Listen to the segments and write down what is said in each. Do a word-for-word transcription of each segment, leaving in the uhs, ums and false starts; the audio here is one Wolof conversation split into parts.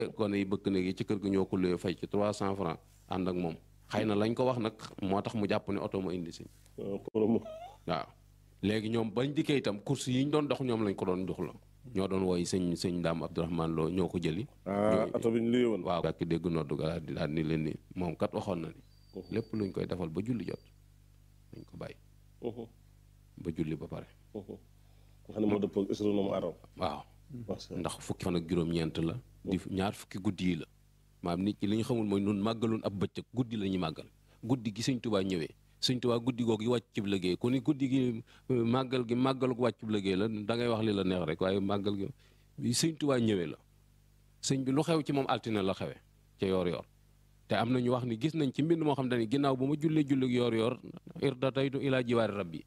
gone yi bëkk néeg yi ci kër gi ñoo ko luye fay ci trois cent francs ànd ak moom xëy na lañ ko wax nag moo tax mu jàpp ne oto ma indi si waaw léegi ñoom bañ dikkee itam course yi ñu doon dox ñoom lañ ko doon jox la ñoo doon wooy sëñ sëñ Daam Abdourahmane Lo ñoo ko jëli oto bi ñu luye woon waaw ak dégg noddu ga daal di daal ni leen ni moom kat waxoon na ni lépp luñ koy defal ba julli jot dañ ko bàyyi ba julli ba pare nga xam ne moo dëppoo ak astronomie arab waaw ndax fukki fan ak juróom-ñeent la di ñaar fukki guddi yi la maanaam nit ñi li ñu xamul mooy nun màggaloon ab bëccëg guddi la ñuy màggal guddi gi sëñ Tuubaa ñëwee sëñ Tuubaa guddi googu yi wàcc cib liggéey ku ni guddi gi màggal gi màggal gu wàcc cib liggéey la da ngay wax li la neex rek waaye màggal gi sëñ Tuubaa ñëwee la sëñ bi lu xew ci moom altine la xewe ca yoor yoor te am na ñu wax ni gis nañ ci mbind moo xam ne ginnaaw bu ma jullee julli yoor yoor irdataytu ilaa jiwaari rabbi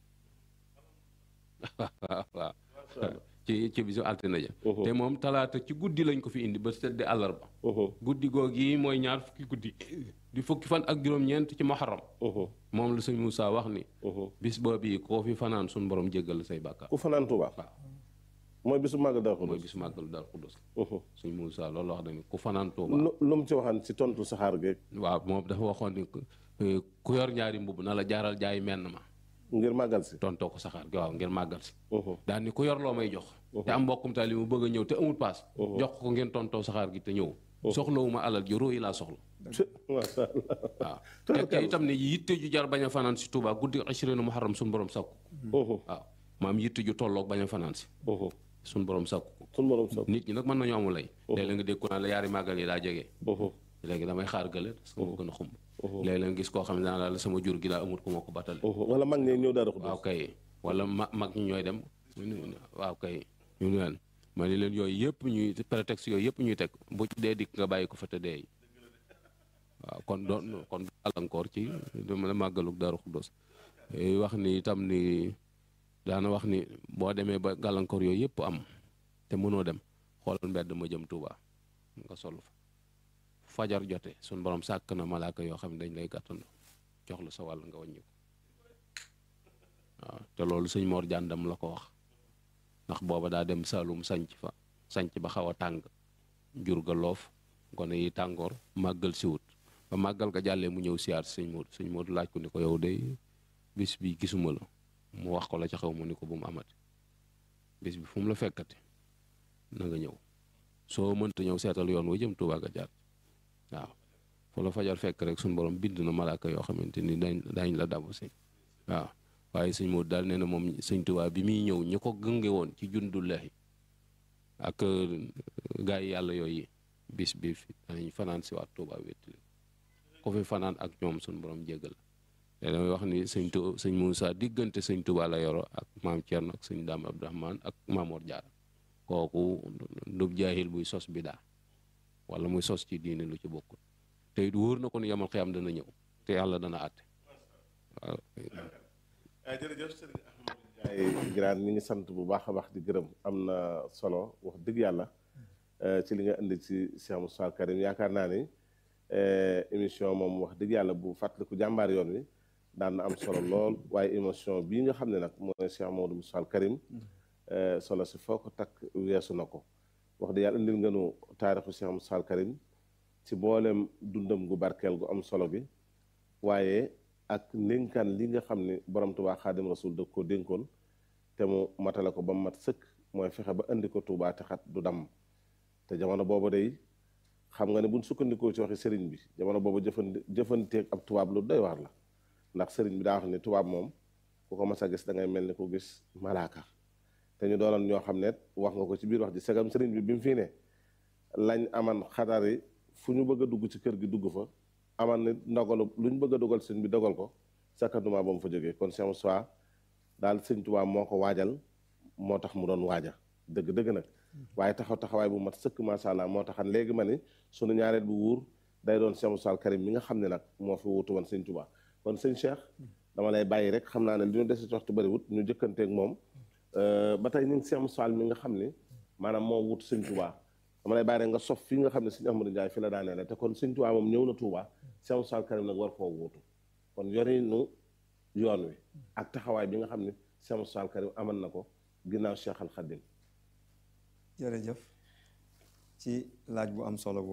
waaw ci ci bisu altine ja te moom talaata ci guddi lañ ko fi indi ba seddi àllarba guddi googu yi mooy ñaar fukki guddi di fukki fan ak juróom-ñeent ci muharram moom la sëñ Moussa wax ni bis boobu yi koo fi fanaan suñu borom jéggal say bàkkaar ku fanaan Tuubaa waaw mooy bisu màggal Daaru Xudoos mooy bisu màggal Daaru Xudoos sëñ Moussa loolu wax dañu ku fanaan Tuubaa lu mu ci waxaan ci tontu saxaar geeg waaw moom dafa waxoon ni ku yor ñaari mbubb na la jaaral jaay menn ma ngir màggal si tontoo ko saxaar gi waaw ngir màggal si daal ni ku yor loo may jox te am mbokkum taali mu bëgg a ñëw te amul paas jox ko ngeen tontoo saxaar gi te ñëw soxlawuma alal ji róoyi laa soxla waaw te itam ne yitte ju jar bañ a fanaan si Tuubaa guddi ashrina muharram suñu borom sàkku waaw maam yitte ju tolloog bañ a fanaan si suñu borom sàkku ko nit ñi nag mën nañu amul lay léeg-léeg nga dégg ko naan la yaari màggal yi daa jege léegi damay xaar gële parce que moo gën a xumb léeg-léeg nga gis koo xam ne daan la sama jur gi daa amut ko moo ko battale wala mag ñi ñëw Daaru Xudoos waaw kay wala ma mag ñi ñooy dem waaw kay ñu ne leen ma ni leen yooyu yëpp ñuy prétexte yooyu yëpp ñuy teg bu ci dee dikk nga bàyyi ko fa te dee waaw kon doon kon gàllankoor ci dama la màggalug Daaru Xudoos wax ni itam ni daana wax ni boo demee ba gàllankoor yooyu yëpp am te mënoo dem xoolal mbedd ma jëm Tuubaa nga sol fa fajar jote suñ borom sàkk na malaaka yoo xam ne dañ lay gàttandu jox la sa wàll nga wàññi ko waaw te loolu sëñ Mor Jàndam la ko wax ndax booba daa dem Saalum sanc fa sanc ba xaw a tàng jur ga loof gone yi tàngoor màggal si wut ba màggal ga jàllee mu ñëw siyaar sëñ Moodu sëñ Moodu laaj ko ni ko yow day bis bi gisuma la mu wax ko la ca xew mu ni ko bu mu amati bis bi fu mu la fekkati na nga ñëw soo mënta ñëw seetal yoon wa jëm Tuubaa ga jaar waaw fu la fajar fekk rek suñu borom bind na malaaka yoo xamante ni dañ dañ la dabu si waaw waaye sëñ Moodu daal nee na moom sëñ Tuubaa bi muy ñëw ñi ko gënge woon ci jundullahi ak gaa yi yàlla yooyu bis bi fi danañ fanaan si waat Tuubaa wéttali ko fi fanaan ak ñoom suñu borom jéggal te damay wax ni sëñ tu sëñ Moussa diggante sëñ Tuubaa la yoro ak maam Thierno ak sëñ Daam Abdourahmane ak Maamoor Jaara kooku ndub jaahil buy sos bidaa wala muy sos ci diine lu ci bokkul te it wóor na ko ni yamal xiyam dana ñëw te yàlla dana àtte waaw. jërëjëf sëriñ Ahmadou Ndiaye Guirane ñu ngi sant bu baax a baax di gërëm am na solo wax dëgg yàlla ci li nga indi ci Cheikh Moustapha Karim yaakaar naa ni émission moom wax dëgg yàlla bu fàttaliku jàmbaar yoon wi daan na am solo lool waaye émission bii nga xam ne nag mooy Cheikh Mamadou Moustapha Karim solo si foo ko takk weesu na ko wax dëgg yàlla indil nga nu taarixu Cheikh Moustapha Karim ci mboolem dundam gu barkeel gu am solo bi waaye ak ndénkaan li nga xam ne borom Tuubaa Xaadim Rasuul da ko dénkoon te mu matale ko ba mu mat sëkk mooy fexe ba indi ko Tuubaa te xat du damm te jamono boobu day xam nga ne buñ sukkandikoo ci waxi sëriñ bi jamono boobu jëfandi jëfanteeg ab tubaab lu doy waar la ndax sëriñ bi daa wax ne tubaab moom ku ko mas a gis da ngay mel ni ku gis malaaka te ñu doonoon ñoo xam ne wax nga ko ci biir wax ji segam sëriñ bi bi mu fii ne lañ aman xadari fu ñu bëgg a dugg ci kër gi dugg fa aman ni ndogalu lu ñu bëgg a dogal sëñ bi dogal ko sakkanduma ba mu fa jógee kon Cheikh Moustapha daal sëñ Tuubaa moo ko waajal moo tax mu doon waaja dëgg-dëgg nag waaye taxaw taxawaay bu mat sëkk macha allah moo taxan léegi ma ni sunu ñaareel bu wuur day doon Cheikh Moustapha Karim mi nga xam ne nag moo fi wutu woon sëñ Tuubaa kon sëñ Cheikh dama lay bàyyi rek xam naa ne li ñu desi waxtu bëriwut ñu jëkkanteeg moom ba tey ñu ngi Cheikh Moustapha mi nga xam ne maanaam moo wutu sëñ Tuubaa dama lay bàyyi rek nga sof fii nga xam ne sëñ Ahmadou Ndiaye fi la daanee la te kon sëñ Tuubaa moom ñëw na Tuubaa Cheikh Moustapha Karim nag war koo wuutu kon yorinu yoon wi ak taxawaay bi nga xam ne Cheikh Moustapha Karim amal na ko ginnaaw Cheikh Al Khadim. jërëjëf ci laaj bu am solo